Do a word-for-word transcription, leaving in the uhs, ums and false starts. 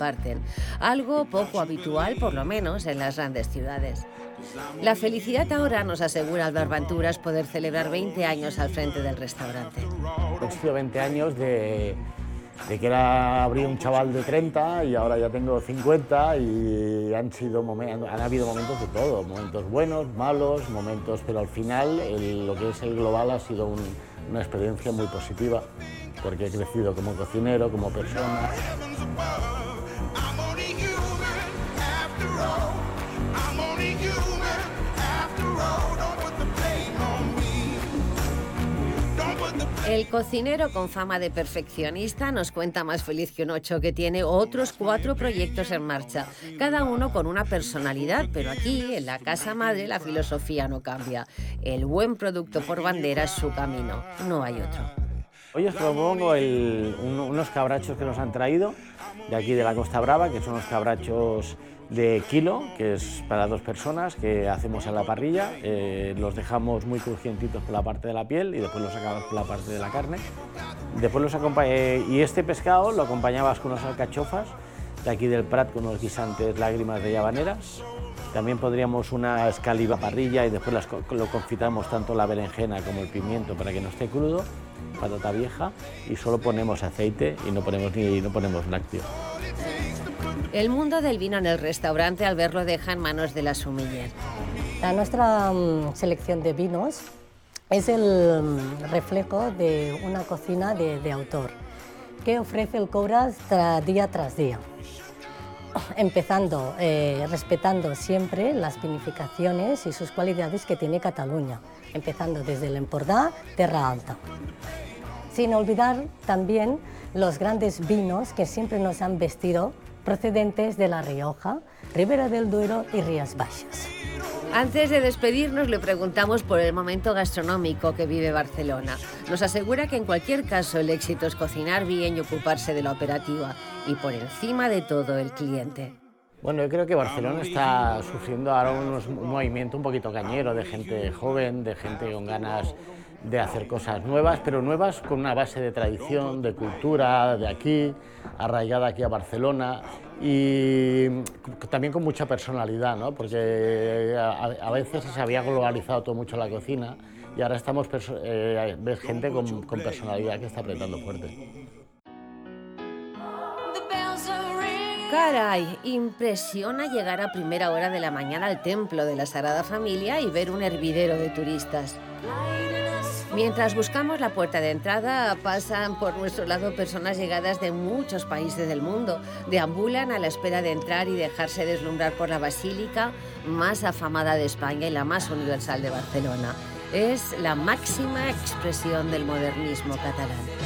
comparten, algo poco habitual, por lo menos en las grandes ciudades. La felicidad ahora, nos asegura Albert Venturas, poder celebrar veinte años al frente del restaurante. He sido veinte años de, de que era abrir un chaval de treinta y ahora ya tengo cincuenta y han, sido momentos, han habido momentos de todo, momentos buenos, malos, momentos, pero al final el, lo que es el global ha sido un, una experiencia muy positiva porque he crecido como cocinero, como persona. El cocinero con fama de perfeccionista nos cuenta, más feliz que un ocho, que tiene otros cuatro proyectos en marcha, cada uno con una personalidad, pero aquí, en la casa madre, la filosofía no cambia. El buen producto por bandera es su camino, no hay otro. Hoy os propongo el, un, unos cabrachos que nos han traído de aquí de la Costa Brava, que son unos cabrachos de kilo, que es para dos personas, que hacemos a la parrilla. Eh, los dejamos muy crujientitos por la parte de la piel y después los sacamos por la parte de la carne. Después los eh, y este pescado lo acompañabas con unas alcachofas de aquí del Prat, con unos guisantes lágrimas de llavaneras. También podríamos una escaliva parrilla y después las, lo confitamos tanto la berenjena como el pimiento para que no esté crudo, patata vieja, y solo ponemos aceite y no ponemos, ni, no ponemos lácteo. El mundo del vino en el restaurante, al verlo, deja en manos de la sommelier. La nuestra um, selección de vinos es el um, reflejo de una cocina de, de autor que ofrece el Couras tra, día tras día, empezando, eh, respetando siempre las vinificaciones y sus cualidades que tiene Cataluña, empezando desde el Empordà, Terra Alta. Sin olvidar también los grandes vinos que siempre nos han vestido, procedentes de La Rioja, Ribera del Duero y Rías Baixas. Antes de despedirnos, le preguntamos por el momento gastronómico que vive Barcelona. Nos asegura que en cualquier caso el éxito es cocinar bien y ocuparse de la operativa, y por encima de todo el cliente. Bueno, yo creo que Barcelona está sufriendo ahora unos, un movimiento un poquito cañero de gente joven, de gente con ganas de hacer cosas nuevas, pero nuevas con una base de tradición, de cultura, de aquí, arraigada aquí a Barcelona, y también con mucha personalidad, ¿no? Porque a, a veces se había globalizado todo mucho la cocina y ahora estamos eh, ves gente con, con personalidad que está apretando fuerte. Caray, impresiona llegar a primera hora de la mañana al templo de la Sagrada Familia y ver un hervidero de turistas. Mientras buscamos la puerta de entrada, pasan por nuestro lado personas llegadas de muchos países del mundo. Deambulan a la espera de entrar y dejarse deslumbrar por la basílica más afamada de España y la más universal de Barcelona. Es la máxima expresión del modernismo catalán.